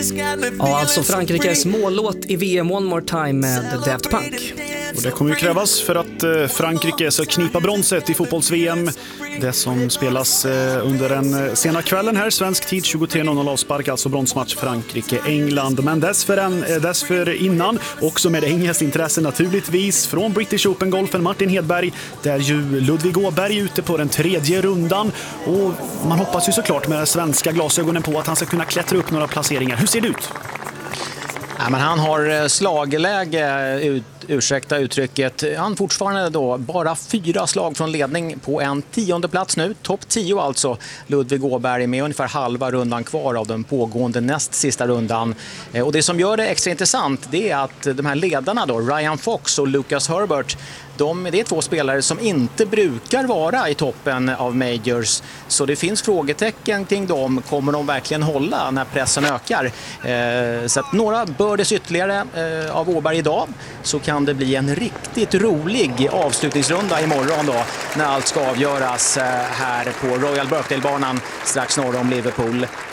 Ja, alltså Frankrikes mållåt i VM One More Time med Daft Punk. Och det kommer ju krävas för att Frankrike ska knipa bronset i fotbolls-VM. Det som spelas under den sena kvällen här, svensk tid 23:00 avspark, alltså bronsmatch Frankrike-England. Men dessförinnan, också med engelskt intresse naturligtvis, från British Open-golfen Martin Hedberg, där ju Ludvig Åberg är ute på den 3:e rundan. Och man hoppas ju såklart med svenska glasögonen på att han ska kunna klättra upp några placeringar. Hur ser det ut? Ja, men han har slagläge, ursäkta uttrycket. Han fortfarande då bara 4 slag från ledning på en 10:e plats nu. Topp 10 alltså. Ludvig Åberg med ungefär halva rundan kvar av den pågående näst sista rundan. Och det som gör det extra intressant, det är att de här ledarna då, Ryan Fox och Lucas Herbert, det är 2 spelare som inte brukar vara i toppen av majors. Så det finns frågetecken kring dem. Kommer de verkligen hålla när pressen ökar? Så att några bördes ytterligare av Åberg idag. Så kan det bli en riktigt rolig avslutningsrunda imorgon då, när allt ska avgöras här på Royal Birkdale-banan strax norr om Liverpool.